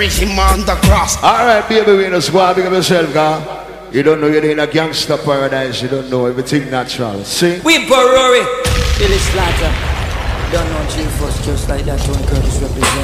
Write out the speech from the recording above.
bury him on the cross. Alright, baby, we just go out, big up yourself, girl. You don't know you're in a gangster paradise. You don't know everything natural. See? We Rory, Billy Slater. Don't know G-Force just like that. Tony Curtis represent.